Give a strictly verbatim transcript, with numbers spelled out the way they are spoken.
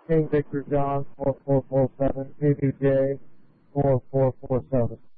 King Victor John four four four seven, P B J four four four seven.